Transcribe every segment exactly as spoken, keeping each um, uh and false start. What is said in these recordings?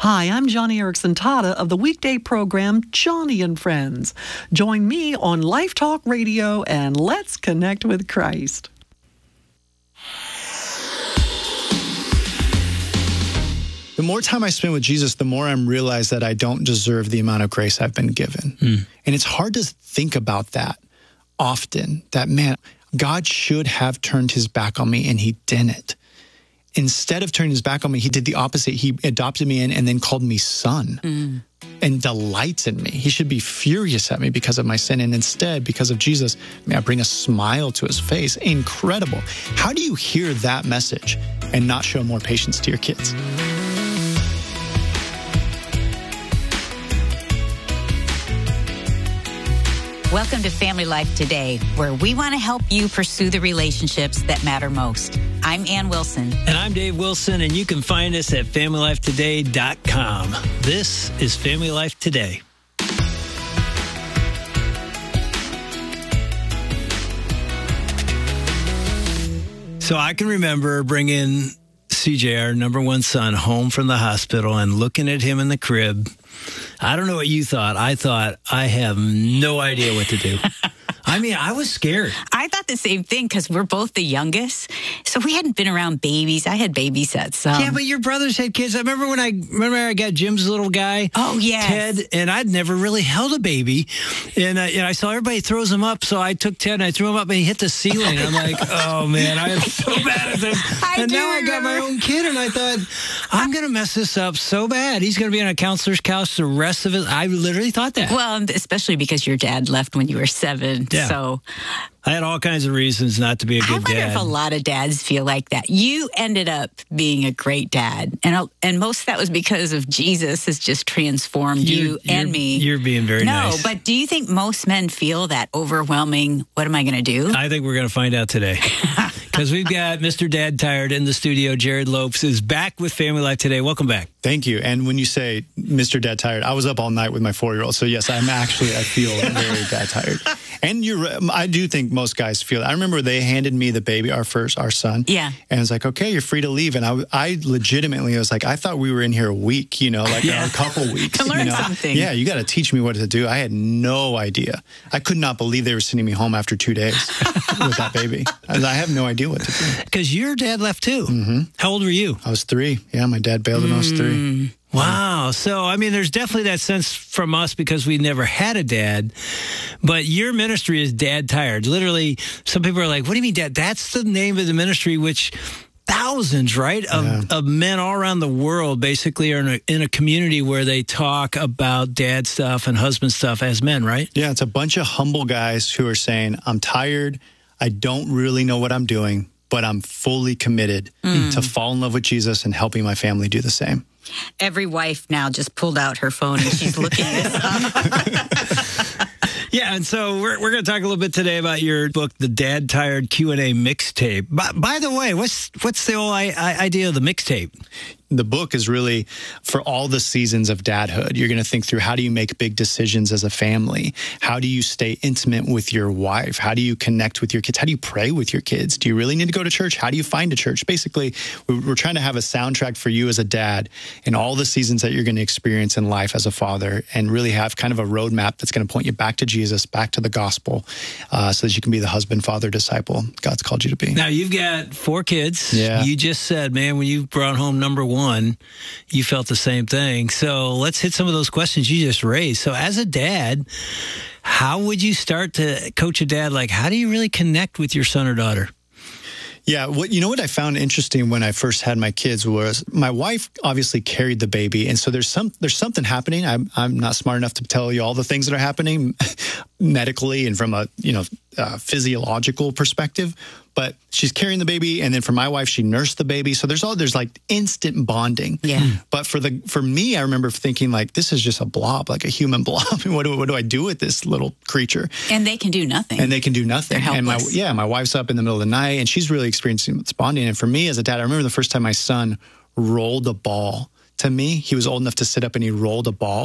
Hi, I'm Johnny Erickson Tata of the weekday program Johnny and Friends. Join me on Life Talk Radio and let's connect with Christ. The more time I spend with Jesus, the more I'm realized that I don't deserve the amount of grace I've been given. Mm. And it's hard to think about that often, that, man, God should have turned his back on me, and he didn't. Instead of turning his back on me, he did the opposite. He adopted me in and then called me son mm. and delights in me. He should be furious at me because of my sin. And instead, because of Jesus, may I bring a smile to his face. Incredible. How do you hear that message and not show more patience to your kids? Welcome to Family Life Today, where we want to help you pursue the relationships that matter most. I'm Ann Wilson. And I'm Dave Wilson, and you can find us at family life today dot com. This is Family Life Today. So I can remember bringing C J, our number one son, home from the hospital and looking at him in the crib. I don't know what you thought. I thought, I have no idea what to do. I mean, I was scared. I thought the same thing because we're both the youngest. So we hadn't been around babies. I had babysat some. Yeah, but your brothers had kids. I remember when I remember I got Jim's little guy. Oh, yes. Ted, and I'd never really held a baby. And, uh, and I saw everybody throws him up. So I took Ted and I threw him up and he hit the ceiling. And I'm like, oh, man, I am so bad at this. I and do now remember. I got my own kid. And I thought, I'm going to mess this up so bad. He's going to be on a counselor's couch the rest of his. I literally thought that. Well, especially because your dad left when you were seven. Yeah. So I had all kinds of reasons not to be a good I wonder dad. if a lot of dads feel like that. You ended up being a great dad, and and most of that was because of Jesus has just transformed you, you and me. You're being very no, nice. No, but do you think most men feel that overwhelming, what am I going to do? I think we're going to find out today. Because we've got Mister Dad Tired in the studio. Jared Lopes is back with Family Life Today. Welcome back. Thank you. And when you say Mister Dad Tired, I was up all night with my four-year-old. So yes, I'm actually, I feel very dad tired. And you're, I do think most guys feel it. I remember they handed me the baby, our first, our son. Yeah. And it's like, okay, you're free to leave. And I, I legitimately was like, I thought we were in here a week, you know, like yeah. a couple weeks. To learn you know? something. Yeah, you got to teach me what to do. I had no idea. I could not believe they were sending me home after two days with that baby. I have no idea what to do. Because your dad left too. Mm-hmm. How old were you? I was three. Yeah, my dad bailed when mm. I was three. Wow. So, I mean, there's definitely that sense from us because we never had a dad. But your ministry is Dad Tired. Literally, some people are like, what do you mean, Dad? That's the name of the ministry, which thousands, right, of, yeah. of men all around the world basically are in a, in a community where they talk about dad stuff and husband stuff as men, right? Yeah, it's a bunch of humble guys who are saying, I'm tired. I don't really know what I'm doing, but I'm fully committed mm. to fall in love with Jesus and helping my family do the same. Every wife now just pulled out her phone and she's looking this up. Yeah, and so we're we're going to talk a little bit today about your book, The Dad Tired Q and A Mixtape. By, by the way, what's what's the whole I, I idea of the mixtape? The book is really for all the seasons of dadhood. You're going to think through how do you make big decisions as a family? How do you stay intimate with your wife? How do you connect with your kids? How do you pray with your kids? Do you really need to go to church? How do you find a church? Basically, we're trying to have a soundtrack for you as a dad in all the seasons that you're going to experience in life as a father and really have kind of a roadmap that's going to point you back to Jesus, back to the gospel, uh, so that you can be the husband, father, disciple God's called you to be. Now, you've got four kids. Yeah. You just said, man, when you brought home number one, One, you felt the same thing. So let's hit some of those questions you just raised. So as a dad, how would you start to coach a dad? Like, how do you really connect with your son or daughter? Yeah, what you know what I found interesting when I first had my kids was my wife obviously carried the baby, and so there's some there's something happening. I'm I'm not smart enough to tell you all the things that are happening medically and from a you know uh, physiological perspective. But she's carrying the baby, and then for my wife, she nursed the baby. So there's all there's like instant bonding. Yeah. But for the for me, I remember thinking like this is just a blob, like a human blob. what do what do I do with this little creature? And they can do nothing. And they can do nothing. They're and my helpless. yeah, my wife's up in the middle of the night, and she's really experiencing this bonding. And for me as a dad, I remember the first time my son rolled a ball. To me, he was old enough to sit up and he rolled a ball.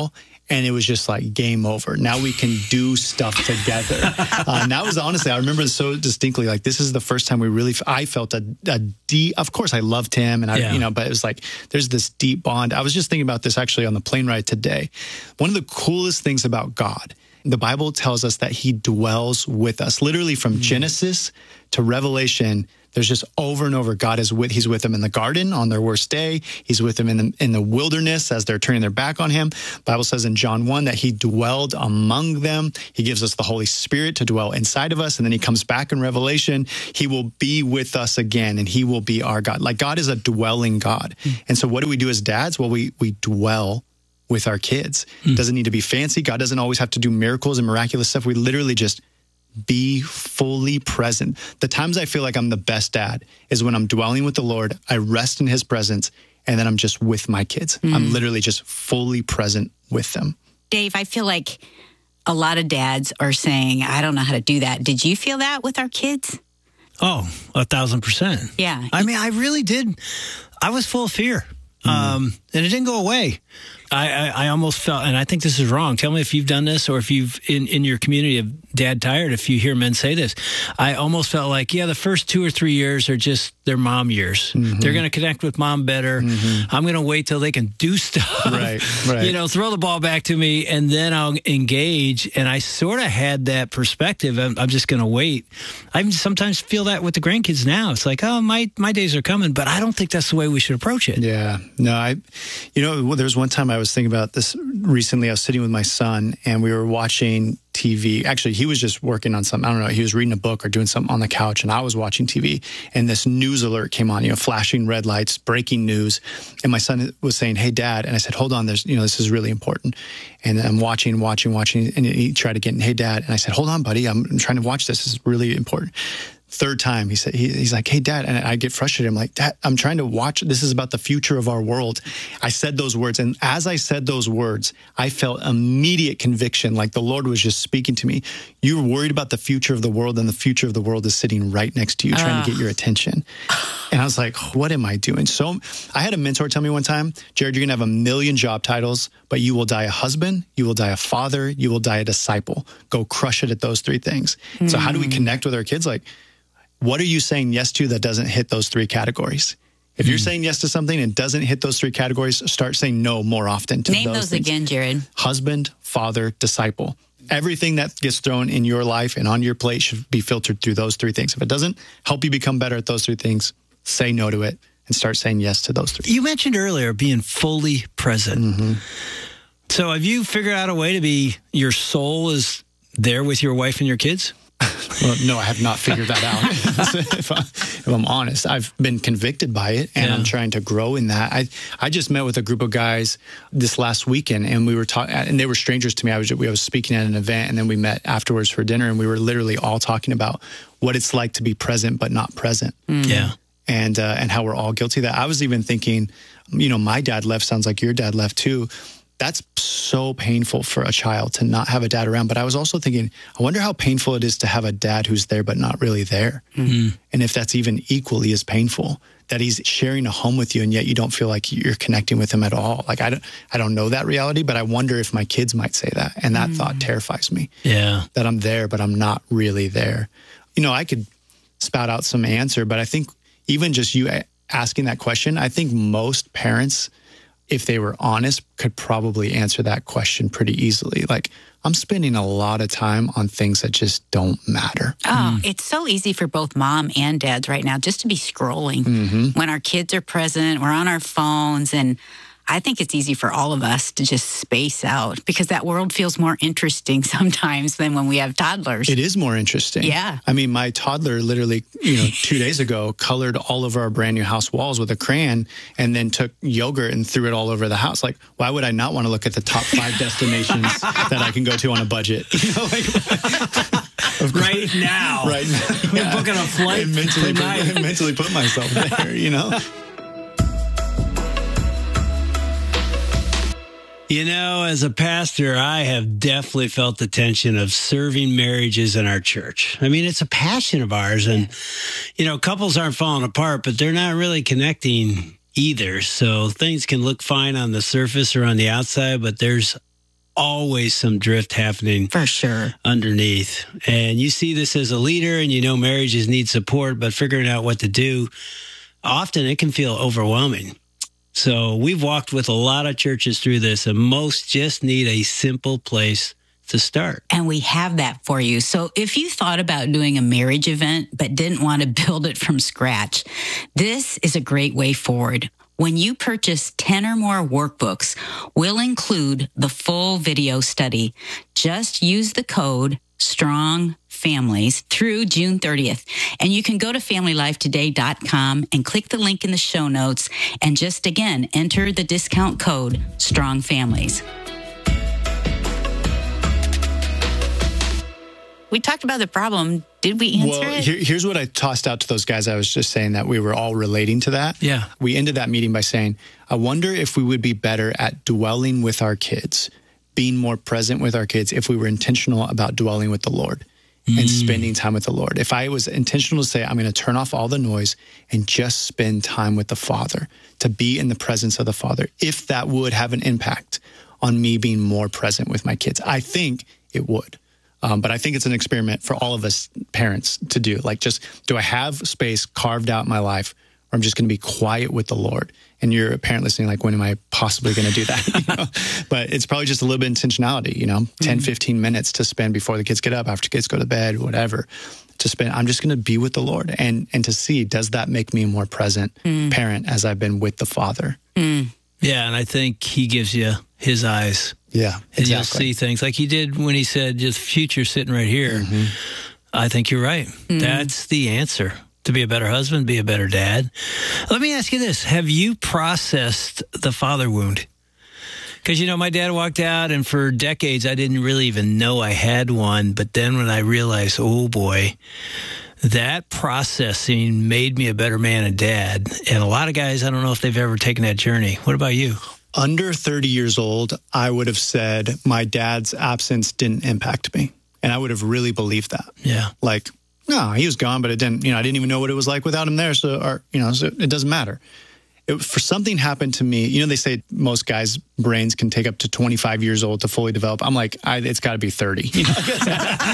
And it was just like game over. Now we can do stuff together. Uh, and that was honestly, I remember so distinctly, like this is the first time we really, I felt a, a deep, of course I loved him and I, yeah. you know, but it was like, there's this deep bond. I was just thinking about this actually on the plane ride today. One of the coolest things about God, the Bible tells us that he dwells with us. Literally from mm-hmm. Genesis to Revelation, there's just over and over, God is with, he's with them in the garden on their worst day. He's with them in the, in the wilderness as they're turning their back on him. The Bible says in John one that he dwelled among them. He gives us the Holy Spirit to dwell inside of us. And then he comes back in Revelation. He will be with us again and he will be our God. Like God is a dwelling God. Mm. And so what do we do as dads? Well, we, we dwell with our kids. Mm. It doesn't need to be fancy. God doesn't always have to do miracles and miraculous stuff. We literally just be fully present. The times I feel like I'm the best dad is when I'm dwelling with the Lord, I rest in his presence, and then I'm just with my kids. Mm. I'm literally just fully present with them. Dave, I feel like a lot of dads are saying, I don't know how to do that. Did you feel that with our kids? Oh, a thousand percent. Yeah. I mean, I really did. I was full of fear. Mm. Um, and it didn't go away. I, I, I almost felt, and I think this is wrong. Tell me if you've done this or if you've, in, in your community of dad tired, if you hear men say this. I almost felt like, yeah, the first two or three years are just their mom years. Mm-hmm. They're going to connect with mom better. Mm-hmm. I'm going to wait till they can do stuff. Right, right. You know, throw the ball back to me and then I'll engage. And I sort of had that perspective. I'm, I'm just going to wait. I sometimes feel that with the grandkids now. It's like, oh, my, my days are coming, but I don't think that's the way we should approach it. Yeah. No, I, you know, there was one time I was thinking about this recently. I was sitting with my son and we were watching T V. Actually, he was just working on something. I don't know. He was reading a book or doing something on the couch and I was watching T V and this news alert came on, you know, flashing red lights, breaking news. And my son was saying, hey, Dad. And I said, hold on, there's, you know, this is really important. And I'm watching, watching, watching. And he tried to get in, hey, Dad. And I said, hold on, buddy. I'm, I'm trying to watch this. This is really important. Third time, he said, he, he's like, hey, Dad. And I get frustrated. I'm like, Dad, I'm trying to watch. This is about the future of our world. I said those words. And as I said those words, I felt immediate conviction, like the Lord was just speaking to me. You're worried about the future of the world, and the future of the world is sitting right next to you, trying uh. to get your attention. And I was like, what am I doing? So I had a mentor tell me one time, Jared, you're going to have a million job titles, but you will die a husband, you will die a father, you will die a disciple. Go crush it at those three things. Mm. So how do we connect with our kids? Like, what are you saying yes to that doesn't hit those three categories? If you're mm. saying yes to something and doesn't hit those three categories, start saying no more often to Name those those things. again, Jared. Husband, father, disciple. Everything that gets thrown in your life and on your plate should be filtered through those three things. If it doesn't help you become better at those three things, say no to it and start saying yes to those three. You mentioned earlier being fully present. Mm-hmm. So have you figured out a way to be, your soul is there with your wife and your kids? Well, no, I have not figured that out. if, I, if I'm honest, I've been convicted by it, and yeah. I'm trying to grow in that. I I just met with a group of guys this last weekend, and we were talking, and they were strangers to me. I was we was speaking at an event, and then we met afterwards for dinner, and we were literally all talking about what it's like to be present but not present. Mm. Yeah, and uh, and how we're all guilty of that. I was even thinking, you know, my dad left. Sounds like your dad left too. That's so painful for a child to not have a dad around. But I was also thinking, I wonder how painful it is to have a dad who's there but not really there. Mm-hmm. And if that's even equally as painful, that he's sharing a home with you and yet you don't feel like you're connecting with him at all. Like, I don't, I don't know that reality, but I wonder if my kids might say that. And that mm. thought terrifies me. Yeah. That I'm there, but I'm not really there. You know, I could spout out some answer, but I think even just you asking that question, I think most parents, if they were honest, could probably answer that question pretty easily. Like, I'm spending a lot of time on things that just don't matter. Oh, mm. It's so easy for both mom and dads right now just to be scrolling. Mm-hmm. When our kids are present, we're on our phones, and I think it's easy for all of us to just space out because that world feels more interesting sometimes than when we have toddlers. It is more interesting. Yeah. I mean, my toddler literally, you know, two days ago colored all of our brand new house walls with a crayon and then took yogurt and threw it all over the house. Like, why would I not want to look at the top five destinations that I can go to on a budget? You know, like, right now. Right now. We're yeah. booking a flight I mentally tonight. Put, I mentally put myself there, you know? You know, as a pastor, I have definitely felt the tension of serving marriages in our church. I mean, it's a passion of ours. And, you know, couples aren't falling apart, but they're not really connecting either. So things can look fine on the surface or on the outside, but there's always some drift happening For sure. underneath. And you see this as a leader and you know marriages need support, but figuring out what to do, often it can feel overwhelming. So we've walked with a lot of churches through this, and most just need a simple place to start. And we have that for you. So if you thought about doing a marriage event but didn't want to build it from scratch, this is a great way forward. When you purchase ten or more workbooks, we'll include the full video study. Just use the code STRONG FAMILIES through June thirtieth. And you can go to family life today dot com and click the link in the show notes and just again, enter the discount code STRONG FAMILIES. We talked about the problem. Did we answer well, it? Here, here's what I tossed out to those guys. I was just saying that we were all relating to that. Yeah. We ended that meeting by saying, I wonder if we would be better at dwelling with our kids, being more present with our kids if we were intentional about dwelling with the Lord mm. and spending time with the Lord. If I was intentional to say, I'm going to turn off all the noise and just spend time with the Father, to be in the presence of the Father, if that would have an impact on me being more present with my kids, I think it would. Um, but I think it's an experiment for all of us parents to do. Like, just, do I have space carved out in my life where I'm just going to be quiet with the Lord? And you're a parent listening, like, when am I possibly going to do that? You know? But it's probably just a little bit of intentionality, you know, mm-hmm. ten, fifteen minutes to spend before the kids get up, after kids go to bed, whatever, to spend. I'm just going to be with the Lord and, and to see, does that make me a more present mm. parent as I've been with the Father? Mm. Yeah, and I think he gives you his eyes. Yeah, exactly. And you'll see things like he did when he said, just future sitting right here. Mm-hmm. I think you're right. Mm-hmm. That's the answer. To be a better husband, be a better dad. Let me ask you this. Have you processed the father wound? Because, you know, my dad walked out, and for decades, I didn't really even know I had one. But then when I realized, oh, boy, that processing made me a better man and dad. And a lot of guys, I don't know if they've ever taken that journey. What about you? Under thirty years old, I would have said my dad's absence didn't impact me. And I would have really believed that. Yeah. Like, no, he was gone, but it didn't, you know, I didn't even know what it was like without him there. So, or, you know, so it doesn't matter. It, for something happened to me, you know, they say most guys' brains can take up to twenty-five years old to fully develop. I'm like, I, it's got to be thirty. You know? Because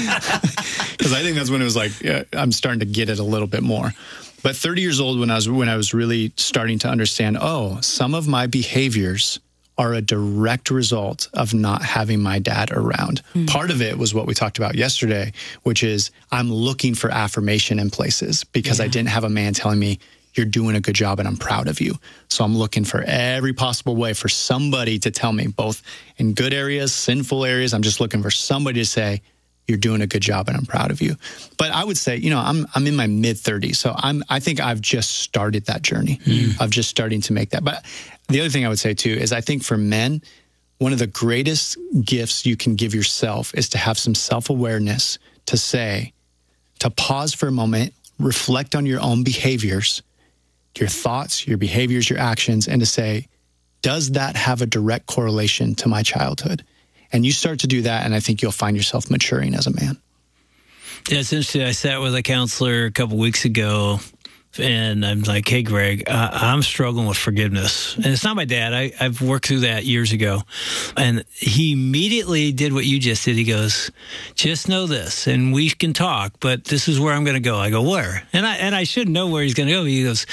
I think that's when it was like, yeah, I'm starting to get it a little bit more. But thirty years old, when I was when I was really starting to understand, oh, some of my behaviors are a direct result of not having my dad around. Mm-hmm. Part of it was what we talked about yesterday, which is I'm looking for affirmation in places because yeah. I didn't have a man telling me, you're doing a good job and I'm proud of you. So I'm looking for every possible way for somebody to tell me, both in good areas, sinful areas. I'm just looking for somebody to say, you're doing a good job and I'm proud of you. But I would say, you know, I'm I'm in my mid thirties. So I'm I think I've just started that journey mm. of just starting to make that. But the other thing I would say too is I think for men, one of the greatest gifts you can give yourself is to have some self-awareness, to say, to pause for a moment, reflect on your own behaviors, your thoughts, your behaviors, your actions, and to say, does that have a direct correlation to my childhood? And you start to do that, and I think you'll find yourself maturing as a man. Yeah, it's interesting. I sat with a counselor a couple weeks ago, and I'm like, hey, Greg, uh, I'm struggling with forgiveness. And it's not my dad. I, I've worked through that years ago. And he immediately did what you just did. He goes, just know this, and we can talk, but this is where I'm going to go. I go, where? And I and I should know where he's going to go. He goes,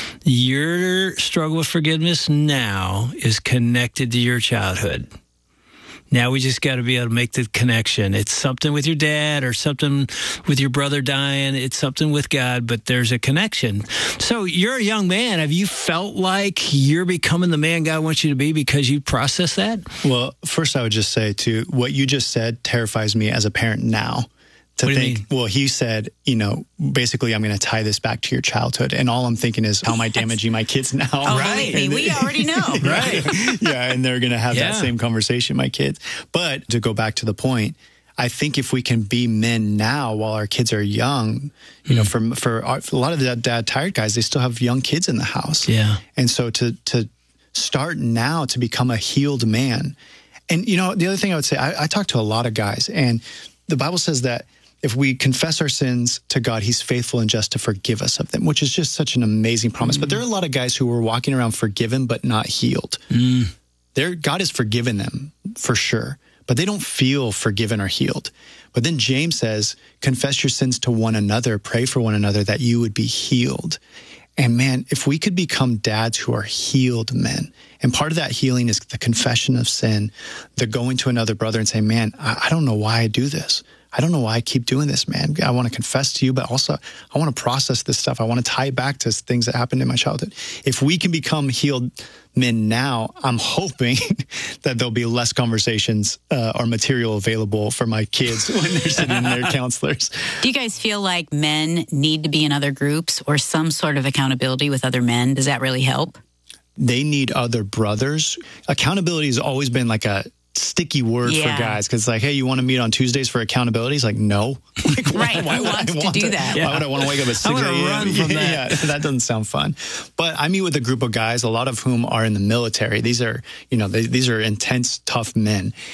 your struggle with forgiveness now is connected to your childhood. Now we just got to be able to make the connection. It's something with your dad or something with your brother dying. It's something with God, but there's a connection. So you're a young man. Have you felt like you're becoming the man God wants you to be because you process that? Well, first I would just say, too, what you just said terrifies me as a parent now. To what do think, you mean? Well, he said, you know, basically, I'm going to tie this back to your childhood. And all I'm thinking is, how am I damaging my kids now? Oh, right. Me, we already know. Right. Yeah, and they're going to have yeah. that same conversation, my kids. But to go back to the point, I think if we can be men now while our kids are young, you mm. know, for, for our, for a lot of the dad tired guys, they still have young kids in the house. Yeah. And so to to start now to become a healed man. And, you know, the other thing I would say, I, I talk to a lot of guys, and the Bible says that if we confess our sins to God, he's faithful and just to forgive us of them, which is just such an amazing promise. Mm. But there are a lot of guys who are walking around forgiven but not healed. Mm. They're, God has forgiven them for sure, but they don't feel forgiven or healed. But then James says, confess your sins to one another, pray for one another that you would be healed. And man, if we could become dads who are healed men, and part of that healing is the confession of sin, the going to another brother and saying, man, I, I don't know why I do this. I don't know why I keep doing this, man. I want to confess to you, but also I want to process this stuff. I want to tie it back to things that happened in my childhood. If we can become healed men now, I'm hoping that there'll be less conversations uh, or material available for my kids when they're sitting in their counselors. Do you guys feel like men need to be in other groups or some sort of accountability with other men? Does that really help? They need other brothers. Accountability has always been like a sticky word yeah. for guys, because it's like, hey, you want to meet on Tuesdays for accountability? It's like, no. Like, right. why, why Who would wants I to want do to, that? Why would I want to wake up at six a.m.? I want to run from that. Yeah, that doesn't sound fun. But I meet with a group of guys, a lot of whom are in the military. These are, you know, they, these are intense, tough men.